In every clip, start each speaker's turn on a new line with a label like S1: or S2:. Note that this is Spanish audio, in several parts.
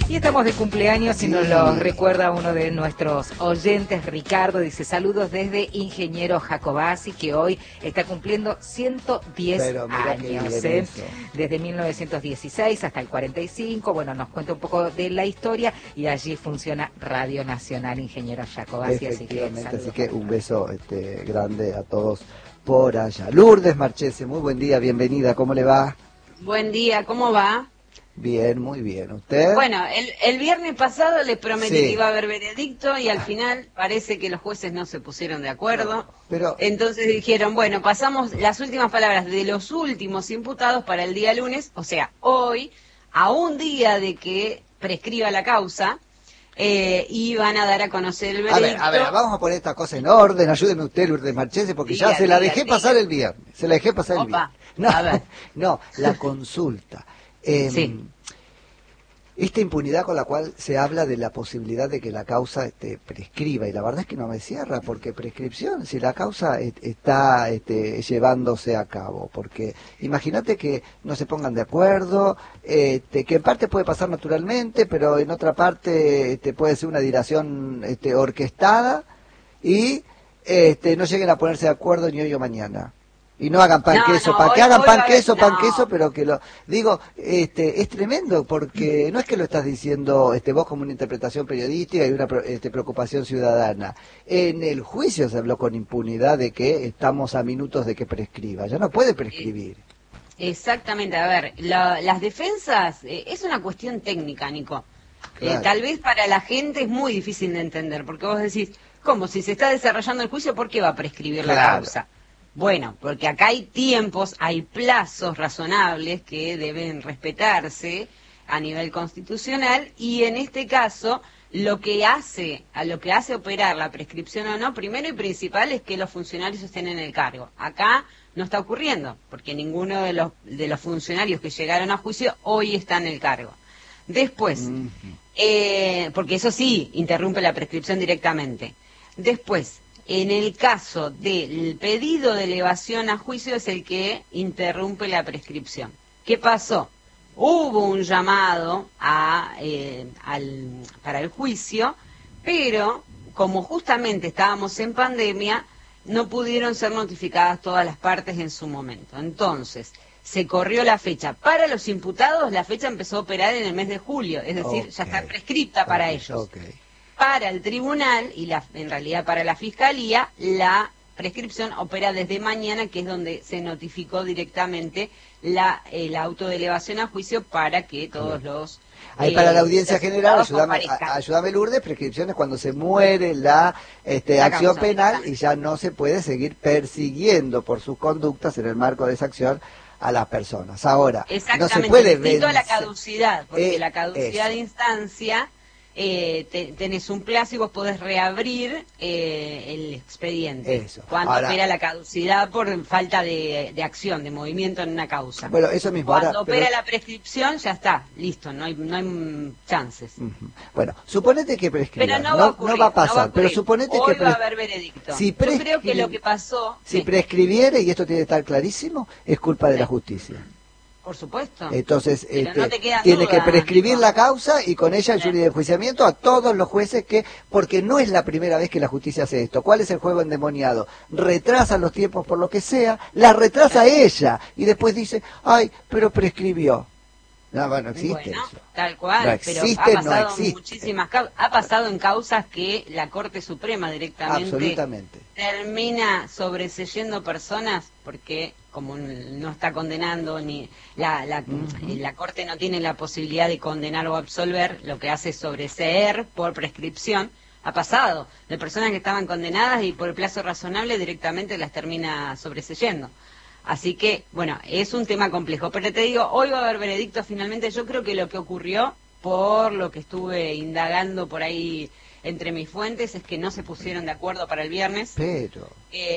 S1: Y estamos de cumpleaños y nos lo recuerda uno de nuestros oyentes, Ricardo, dice saludos desde Ingeniero Jacobasi, que hoy está cumpliendo 110 años, desde 1916 hasta el 45, bueno, nos cuenta un poco de la historia y allí funciona Radio Nacional Ingeniero Jacobasi,
S2: así que un beso grande a todos por allá. Lourdes Marchese, muy buen día, bienvenida, ¿cómo le va?
S3: Buen día, ¿cómo va?
S2: Bien, muy bien. ¿Usted?
S3: Bueno, el viernes pasado les prometí que iba a haber veredicto y al final parece que los jueces no se pusieron de acuerdo.
S2: Pero
S3: entonces dijeron, bueno, pasamos las últimas palabras de los últimos imputados para el día lunes, o sea, hoy, a un día de que prescriba la causa, y van a dar a conocer el veredicto.
S2: A ver, vamos a poner esta cosa en orden, ayúdeme usted, Lourdes Marchese, porque ya se la dejé pasar el viernes. Se la dejé pasar el viernes. No,
S3: a ver.
S2: No, la consulta.
S3: Sí.
S2: Esta impunidad con la cual se habla de la posibilidad de que la causa prescriba, y la verdad es que no me cierra, porque prescripción, si la causa está llevándose a cabo, porque imagínate que no se pongan de acuerdo, que en parte puede pasar naturalmente, pero en otra parte puede ser una dilación orquestada, y no lleguen a ponerse de acuerdo ni hoy o mañana. Y no hagan pan queso, para que hagan pan queso, pero que lo... Digo, es tremendo, porque no es que lo estás diciendo vos como una interpretación periodística y una preocupación ciudadana. En el juicio se habló con impunidad de que estamos a minutos de que prescriba. Ya no puede prescribir.
S3: Exactamente, a ver, las defensas, es una cuestión técnica, Nico. Claro. Tal vez para la gente es muy difícil de entender, porque vos decís, ¿cómo? Si se está desarrollando el juicio, ¿por qué va a prescribir la causa? Bueno, porque acá hay tiempos, hay plazos razonables que deben respetarse a nivel constitucional y en este caso lo que hace operar la prescripción o no, primero y principal es que los funcionarios estén en el cargo. Acá no está ocurriendo, porque ninguno de los funcionarios que llegaron a juicio hoy está en el cargo. Después, porque eso sí, interrumpe la prescripción directamente. Después, en el caso del pedido de elevación a juicio es el que interrumpe la prescripción. ¿Qué pasó? Hubo un llamado para el juicio, pero como justamente estábamos en pandemia, no pudieron ser notificadas todas las partes en su momento. Entonces, se corrió la fecha. Para los imputados, la fecha empezó a operar en el mes de julio, es decir, ya está prescripta para ellos. Para el tribunal y en realidad para la fiscalía, la prescripción opera desde mañana, que es donde se notificó directamente la auto de elevación a juicio para que todos los...
S2: Ahí para la audiencia general, ayúdame Lourdes, prescripción es cuando se muere la acción penal y ya no se puede seguir persiguiendo por sus conductas en el marco de esa acción a las personas. Ahora, no se puede
S3: distinto a la caducidad, porque la caducidad de instancia... tenés un plazo y vos podés reabrir el expediente cuando opera la caducidad por falta de acción, de movimiento en una causa.
S2: Bueno, eso mismo.
S3: Cuando opera la prescripción ya está, listo, no hay chances.
S2: Bueno, suponete que prescriba,
S3: pero no va a
S2: pasar, pero suponete
S3: hoy
S2: que
S3: va a haber veredicto.
S2: Si
S3: yo creo que lo que pasó...
S2: Si prescribiere, y esto tiene que estar clarísimo, es culpa de la justicia.
S3: Por supuesto.
S2: Entonces, tiene que prescribir la causa y con ella el jury de enjuiciamiento a todos los jueces porque no es la primera vez que la justicia hace esto. ¿Cuál es el juego endemoniado? Retrasan los tiempos por lo que sea, la retrasa ella y después dice, ay, pero prescribió. No, no existe eso.
S3: Tal cual,
S2: no existe,
S3: pero ha pasado muchísimas causas, ha pasado en causas que la Corte Suprema directamente termina sobreseyendo personas porque como no está condenando ni la Corte no tiene la posibilidad de condenar o absolver, lo que hace es sobreseer por prescripción. Ha pasado de personas que estaban condenadas y por el plazo razonable directamente las termina sobreseyendo. Así que, bueno, es un tema complejo. Pero te digo, hoy va a haber veredicto finalmente. Yo creo que lo que ocurrió, por lo que estuve indagando por ahí entre mis fuentes, es que no se pusieron de acuerdo para el viernes.
S2: Pero...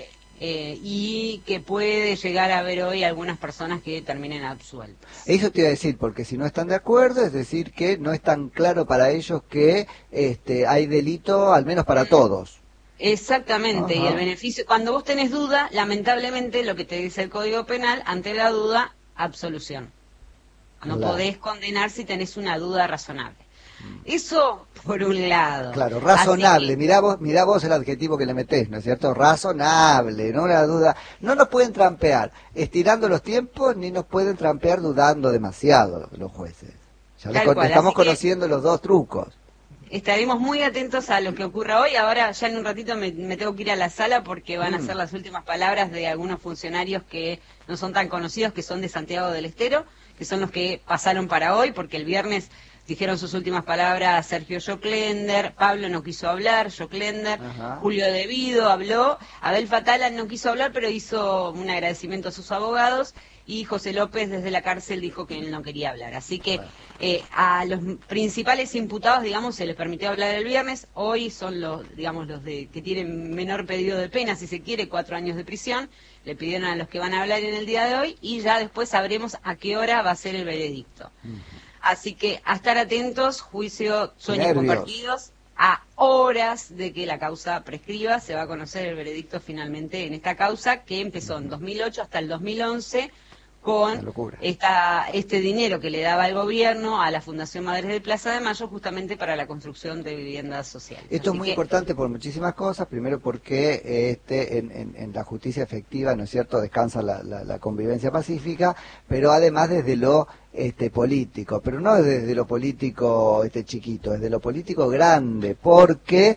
S3: y que puede llegar a haber hoy algunas personas que terminen absueltas.
S2: Eso te iba a decir, porque si no están de acuerdo, es decir, que no es tan claro para ellos que hay delito, al menos para todos.
S3: Exactamente, y el beneficio, cuando vos tenés duda, lamentablemente lo que te dice el Código Penal, ante la duda, absolución. No podés condenar si tenés una duda razonable. Eso por un lado.
S2: Claro, razonable.
S3: Que...
S2: Mirá vos el adjetivo que le metés, ¿no es cierto? Razonable, no una duda. No nos pueden trampear estirando los tiempos, ni nos pueden trampear dudando demasiado los jueces. Ya estamos conociendo los dos trucos.
S3: Estaremos muy atentos a lo que ocurra hoy. Ahora ya en un ratito me tengo que ir a la sala porque van a ser las últimas palabras de algunos funcionarios que no son tan conocidos, que son de Santiago del Estero, que son los que pasaron para hoy, porque el viernes dijeron sus últimas palabras Sergio Joclender, Pablo no quiso hablar, Joclender, Julio Devido habló, Abel Fatala no quiso hablar, pero hizo un agradecimiento a sus abogados, y José López desde la cárcel dijo que él no quería hablar. Así que a los principales imputados, digamos, se les permitió hablar el viernes. Hoy son los que tienen menor pedido de pena, si se quiere, 4 años de prisión. Le pidieron a los que van a hablar en el día de hoy, y ya después sabremos a qué hora va a ser el veredicto. Así que a estar atentos, juicio, sueños compartidos. A horas de que la causa prescriba, se va a conocer el veredicto finalmente en esta causa, que empezó en 2008 hasta el 2011, con este dinero que le daba el gobierno a la Fundación Madres de Plaza de Mayo, justamente para la construcción de viviendas sociales.
S2: Esto es muy importante por muchísimas cosas. Primero porque en la justicia efectiva, ¿no es cierto?, descansa la convivencia pacífica, pero además desde lo político, pero no desde lo político chiquito, desde lo político grande, porque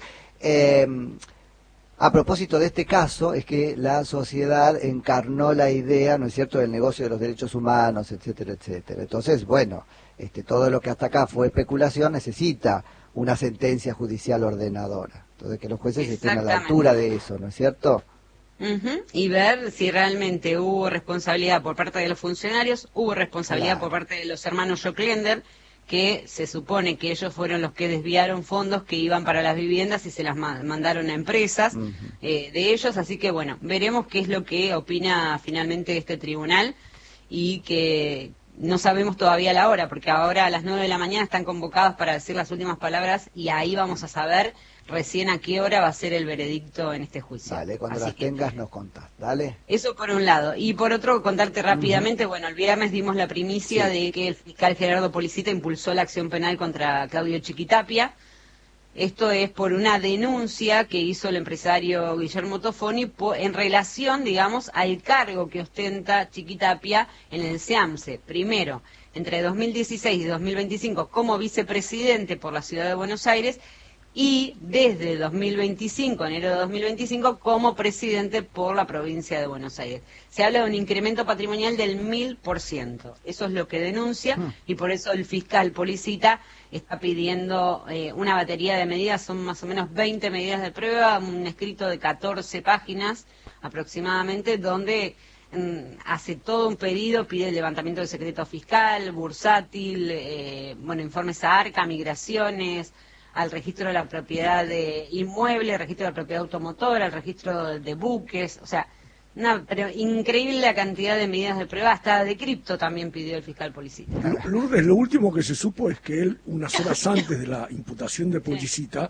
S2: a propósito de este caso, es que la sociedad encarnó la idea, ¿no es cierto?, del negocio de los derechos humanos, etcétera, etcétera. Entonces, bueno, todo lo que hasta acá fue especulación necesita una sentencia judicial ordenadora. Entonces, que los jueces estén a la altura de eso, ¿no es cierto?
S3: Y ver si realmente hubo responsabilidad por parte de los funcionarios, hubo responsabilidad por parte de los hermanos Joclender, que se supone que ellos fueron los que desviaron fondos que iban para las viviendas y se las mandaron a empresas de ellos. Así que bueno, veremos qué es lo que opina finalmente este tribunal, y que no sabemos todavía la hora, porque ahora a las 9 de la mañana están convocados para decir las últimas palabras, y ahí vamos a saber recién a qué hora va a ser el veredicto en este juicio.
S2: Dale, cuando las tengas nos contás, dale.
S3: Eso por un lado. Y por otro, contarte rápidamente, bueno, el viernes dimos la primicia de que el fiscal Gerardo Policita impulsó la acción penal contra Claudio Chiquitapia. Esto es por una denuncia que hizo el empresario Guillermo Tofoni en relación, digamos, al cargo que ostenta Chiquitapia en el SEAMSE. Primero, entre 2016 y 2025 como vicepresidente por la Ciudad de Buenos Aires, y desde 2025, enero de 2025, como presidente por la provincia de Buenos Aires. Se habla de un incremento patrimonial del 1000%. Eso es lo que denuncia, y por eso el fiscal Policita está pidiendo una batería de medidas. Son más o menos 20 medidas de prueba, un escrito de 14 páginas aproximadamente, donde hace todo un pedido, pide el levantamiento del secreto fiscal, bursátil, informes a ARCA, migraciones, al registro de la propiedad de inmueble, registro de la propiedad automotora, al registro de buques, o sea, pero increíble la cantidad de medidas de prueba, hasta de cripto también pidió el fiscal Policita.
S4: Lourdes, lo último que se supo es que él, unas horas antes de la imputación de Policita,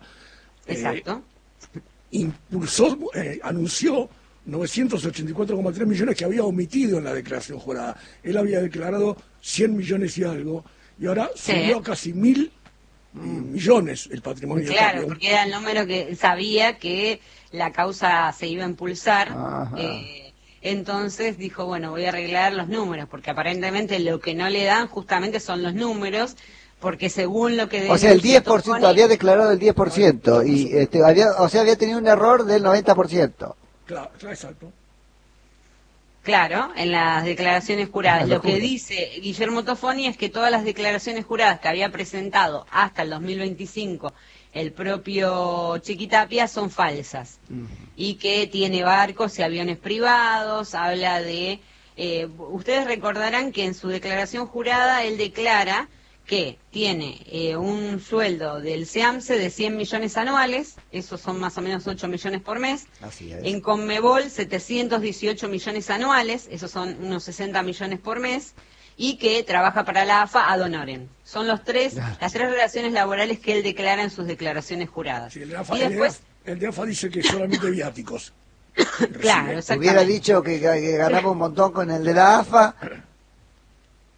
S4: anunció 984,3 millones que había omitido en la declaración jurada. Él había declarado 100 millones y algo, y ahora subió a casi 1000 millones el patrimonio.
S3: Claro, porque era el número que sabía que la causa se iba a impulsar. Entonces dijo, bueno, voy a arreglar los números, porque aparentemente lo que no le dan justamente son los números, porque según lo que...
S2: O sea, el 10%, había declarado el 10%, y había tenido un error del 90%.
S4: Claro, exacto.
S3: Claro, en las declaraciones juradas. Lo que dice Guillermo Tofoni es que todas las declaraciones juradas que había presentado hasta el 2025 el propio Chiquitapia son falsas, y que tiene barcos y aviones privados. Habla de... ustedes recordarán que en su declaración jurada él declara que tiene un sueldo del SEAMSE de 100 millones anuales, esos son más o menos 8 millones por mes.
S2: Así es.
S3: En Conmebol 718 millones anuales, esos son unos 60 millones por mes, y que trabaja para la AFA ad honorem. Son las tres relaciones laborales que él declara en sus declaraciones juradas.
S4: Sí, el de AFA dice que solamente viáticos.
S3: Claro, exactamente.
S2: Hubiera dicho que ganaba un montón con el de la AFA.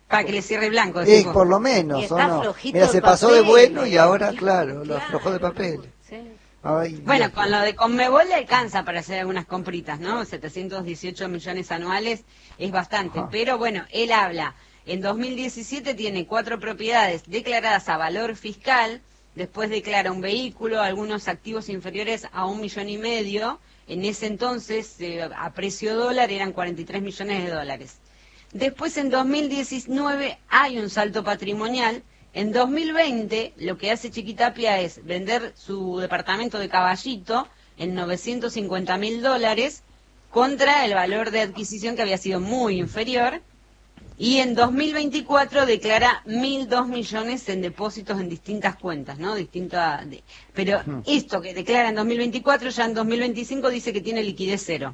S3: Para que le cierre blanco.
S2: Por lo menos,
S1: y
S2: ¿o
S1: está
S2: no? Mira, se pasó de bueno y ahora, claro, lo aflojó de papel.
S1: Sí.
S2: Ay,
S3: bueno, con lo de Conmebol le alcanza para hacer algunas compritas, ¿no? 718 millones anuales es bastante. Pero bueno, él habla, en 2017 tiene 4 propiedades declaradas a valor fiscal, después declara un vehículo, algunos activos inferiores a $1,5 millones. En ese entonces, a precio dólar, eran 43 millones de dólares. Después, en 2019, hay un salto patrimonial. En 2020, lo que hace Chiquitapia es vender su departamento de Caballito en $950.000 contra el valor de adquisición que había sido muy inferior. Y en 2024 declara 1.002 millones en depósitos en distintas cuentas, ¿no? Pero esto que declara en 2024, ya en 2025 dice que tiene liquidez cero.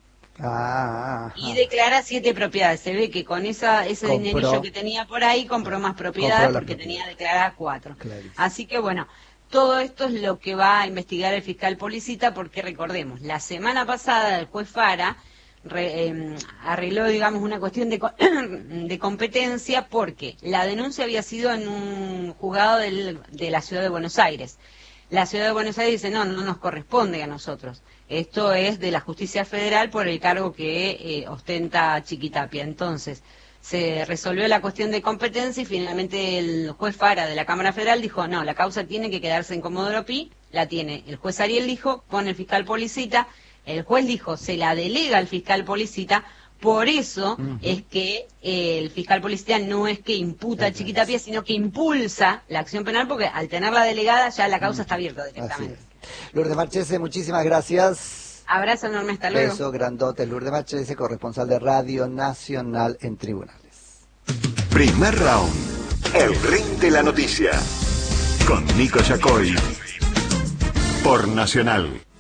S3: Y declara 7 propiedades. Se ve que con ese dinerillo que tenía por ahí compró más propiedades porque tenía declaradas 4. Clarísimo. Así que bueno, todo esto es lo que va a investigar el fiscal Policita, porque recordemos, la semana pasada el juez Fara arregló, digamos, una cuestión de competencia, porque la denuncia había sido en un juzgado de la Ciudad de Buenos Aires. La Ciudad de Buenos Aires dice, no nos corresponde a nosotros. Esto es de la Justicia Federal por el cargo que ostenta Chiquitapia. Entonces, se resolvió la cuestión de competencia y finalmente el juez Fara de la Cámara Federal dijo, no, la causa tiene que quedarse en Comodoro Pi, la tiene. El juez Ariel dijo, con el fiscal Policita. El juez dijo, se la delega al fiscal Policita. Por eso es que el fiscal Policita no es que imputa a Chiquitapia, sino que impulsa la acción penal, porque al tenerla delegada ya la causa está abierta directamente.
S2: Lourdes Marchese, muchísimas gracias.
S3: Abrazo enorme, hasta luego.
S2: Beso grandote. Lourdes Marchese, corresponsal de Radio Nacional en Tribunales.
S5: Primer round. El ring de la noticia. Con Nico Yacoy. Por Nacional.